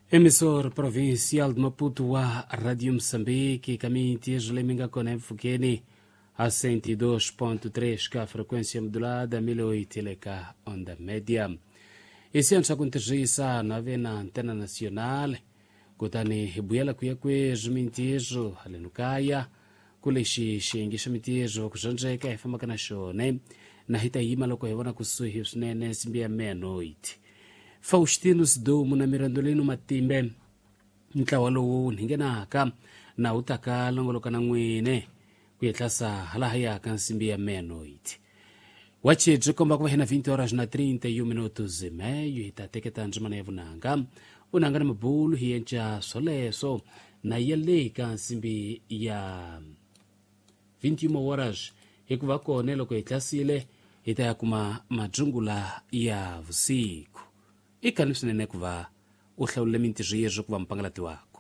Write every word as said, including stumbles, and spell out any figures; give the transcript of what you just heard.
Emissor provincial de Maputo wa Radio Moçambique, caminho de Leminga Conem Fukeni, a cento e dois ponto três k frequência modulada, mil e oito K onda média. Esse ano aconteceu na vena antena nacional, kutani hibuela kuya kwe jmintijo halenukaya, kuleshi shingisha mitijo kujonjeka ifama kana shone, na hita yima loko yevona kusuhi usnene simbia meia-noite. Faustino Sidomo na Mirandolino Matimbe ntlawalo ningenaka na utaka longoloka na ngwene kuyetlasa halahaya kansimbia meia-noite. Wacheje komba kwa hena vinte horas na trinta e um minutos e meio itateketa njimana yavunanga unanga na mabulu hiencha soleso na yale kansimbi ya vinte e uma horas ikuva kone loko itlasile itayakuma majungula ya vusiku. Ikanusine kuva uhlawule minti jiyejo kuva mpangalati wako.